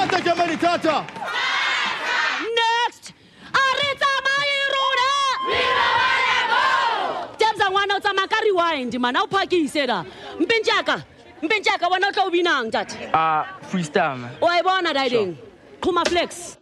Tata jamani, tata. Next. Arita Mairuna. Tebza ngwana o tsamaya ka rewind mana o phakise da. Mpenjaka wana o tla o binang tata. Freestyle man. O a e bona Daideng. Khuma flex.